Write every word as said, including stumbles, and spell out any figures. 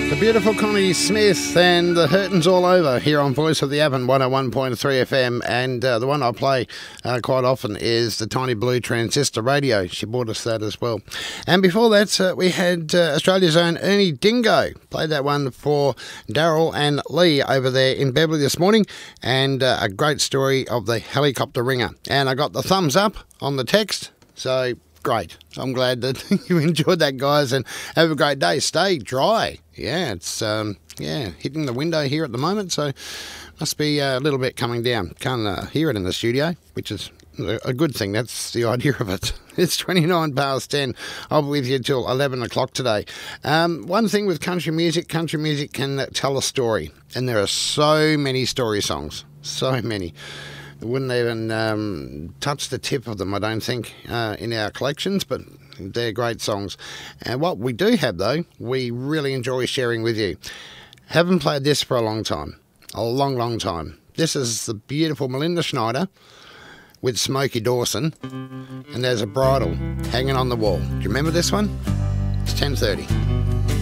Beautiful Connie Smith and the Hurtons all over here on Voice of the Avon one oh one point three F M, and uh, the one I play uh, quite often is the Tiny Blue Transistor Radio. She bought us that as well. And before that uh, we had uh, Australia's own Ernie Dingo. Played that one for Daryl and Lee over there in Beverly this morning, and uh, a great story of the helicopter ringer. And I got the thumbs up on the text, so great. I'm glad that you enjoyed that, guys, and have a great day. Stay dry. Yeah, it's um, yeah hitting the window here at the moment, so must be a little bit coming down. Can't uh, hear it in the studio, which is a good thing. That's the idea of it. It's twenty-nine past ten. I'll be with you till eleven o'clock today. Um, one thing with country music, country music can tell a story, and there are so many story songs, so many. Wouldn't even um, touch the tip of them, I don't think, uh, in our collections, but they're great songs. And what we do have, though, we really enjoy sharing with you. Haven't played this for a long time, a long, long time. This is the beautiful Melinda Schneider with Smokey Dawson, and there's a bridle hanging on the wall. Do you remember this one? It's ten thirty.